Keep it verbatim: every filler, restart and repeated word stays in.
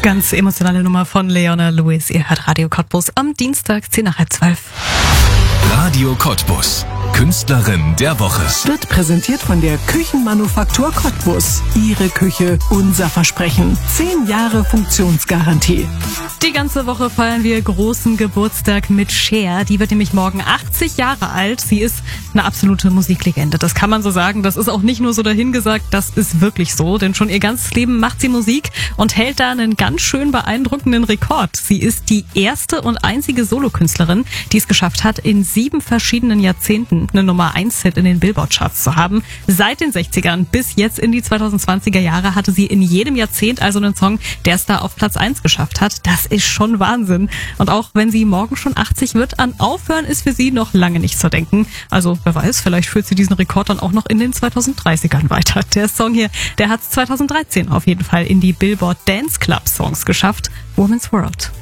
Ganz emotionale Nummer von Leona Lewis. Ihr hört Radio Cottbus am Dienstag, zehn nach halb zwölf. Radio Cottbus. Künstlerin der Woche. Wird präsentiert von der Küchenmanufaktur Cottbus. Ihre Küche, unser Versprechen. Zehn Jahre Funktionsgarantie. Die ganze Woche feiern wir großen Geburtstag mit Cher. Die wird nämlich morgen achtzig Jahre alt. Sie ist eine absolute Musiklegende. Das kann man so sagen. Das ist auch nicht nur so dahingesagt. Das ist wirklich so. Denn schon ihr ganzes Leben macht sie Musik und hält da einen ganz schön beeindruckenden Rekord. Sie ist die erste und einzige Solokünstlerin, die es geschafft hat, in sieben verschiedenen Jahrzehnten eine Nummer eins Hit in den Billboard-Charts zu haben. Seit den sechzigern bis jetzt in die zweitausendzwanziger Jahre hatte sie in jedem Jahrzehnt also einen Song, der es da auf Platz eins geschafft hat. Das ist schon Wahnsinn. Und auch wenn sie morgen schon achtzig wird, an Aufhören ist für sie noch lange nicht zu denken. Also wer weiß, vielleicht führt sie diesen Rekord dann auch noch in den zweitausenddreißigern weiter. Der Song hier, der hat es zweitausenddreizehn auf jeden Fall in die Billboard Dance Club Songs geschafft. Woman's World.